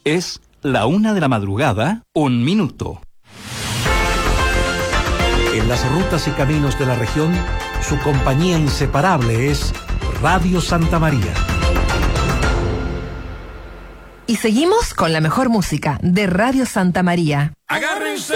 Es la 1:00 a.m, 1 minuto. En las rutas y caminos de la región, su compañía inseparable es Radio Santa María. Y seguimos con la mejor música de Radio Santa María. Agárrense